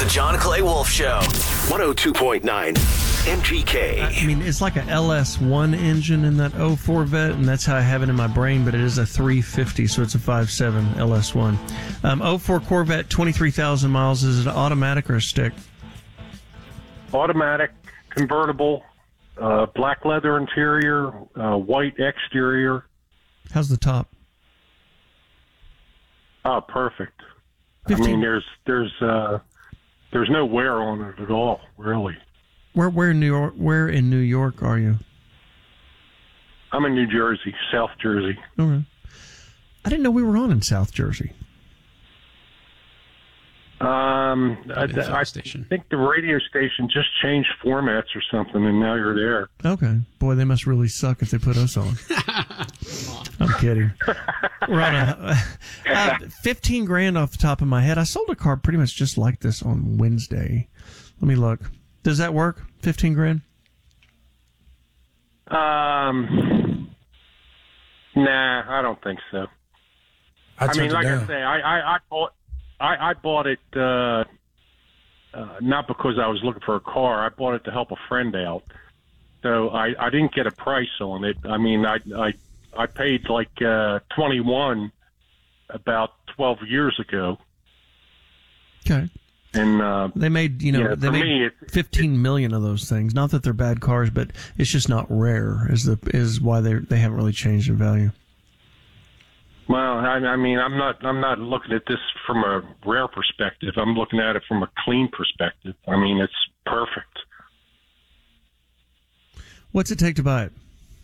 The John Clay Wolf Show. 102.9 MGK. I mean, it's like a LS1 engine in that 04 Vet, and that's how I have it in my brain, but it is a 350, so it's a 5.7 LS1. 04 Corvette, 23,000 miles. Is it automatic or a stick? Automatic, convertible, black leather interior, white exterior. How's the top? Oh, perfect. 15. I mean, there's no wear on it at all, really. Where in New York are you? I'm in New Jersey, South Jersey. Okay. I didn't know we were on in South Jersey. I think the radio station just changed formats or something, and now you're there. Okay. Boy, they must really suck if they put us on. I'm kidding. We're on 15 grand off the top of my head. I sold a car pretty much just like this on Wednesday. Let me look. Does that work? 15 grand? Nah, I don't think so. I mean, like I say, I bought it not because I was looking for a car. I bought it to help a friend out. So I didn't get a price on it. I mean, I paid like 21 about 12 years ago. Okay. And they made, they made 15 million of those things. Not that they're bad cars, but it's just not rare. Is why they haven't really changed in value. Well, I mean, I'm not looking at this from a rare perspective. I'm looking at it from a clean perspective. I mean, it's perfect. What's it take to buy it?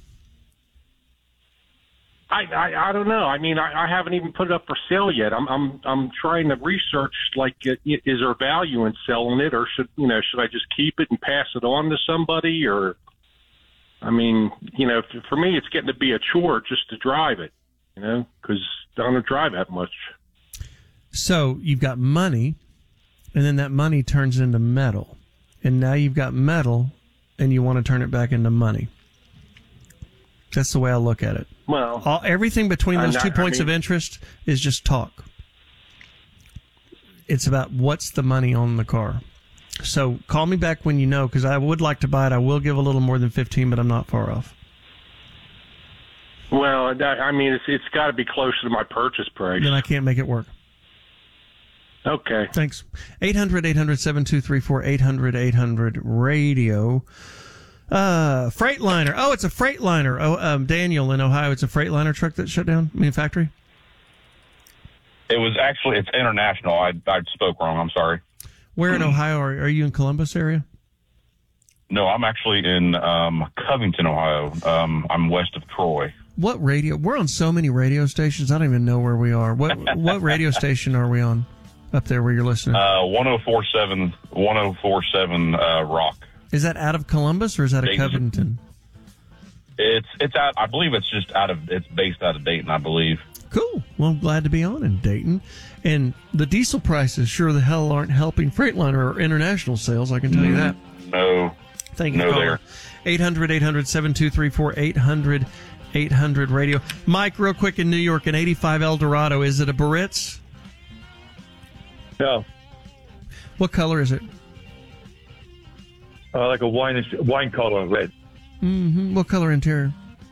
I don't know. I mean, I haven't even put it up for sale yet. I'm trying to research, like, is there value in selling it, or should I just keep it and pass it on to somebody? Or, I mean, for me, it's getting to be a chore just to drive it, because I don't drive that much. So you've got money, and then that money turns into metal, and now you've got metal, and you want to turn it back into money. That's the way I look at it. Well, everything between those 2 points of interest is just talk. It's about what's the money on the car. So call me back when you know, because I would like to buy it. I will give a little more than 15, but I'm not far off. Well, I mean, it's got to be closer to my purchase price. Then I can't make it work. Okay. Thanks. 800-800-7234, 800-800-RADIO. Freightliner. Oh, it's a Freightliner. Oh, Daniel in Ohio. It's a Freightliner truck that shut down. I mean, factory. It's international. I spoke wrong. I'm sorry. Where in Ohio are you in Columbus area? No, I'm actually in Covington, Ohio. I'm west of Troy. What radio? We're on so many radio stations. I don't even know where we are. What radio station are we on up there where you're listening? 1047 Rock. Is that out of Columbus or is that a Covington? It's out. I believe it's based out of Dayton, I believe. Cool. Well, I'm glad to be on in Dayton. And the diesel prices sure the hell aren't helping Freightliner or international sales, I can tell you that. No. Thank you, caller. 800-800-7234, 800-800-RADIO. Mike, real quick, in New York, an 85 Eldorado, is it a Biarritz? No. What color is it? Like a wine color, red. Mm-hmm. What color interior?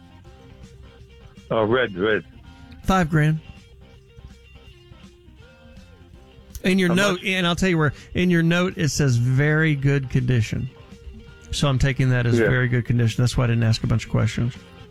Red. $5,000. In your note, and I'll tell you where, in your note it says very good condition. So I'm taking that as very good condition. That's why I didn't ask a bunch of questions.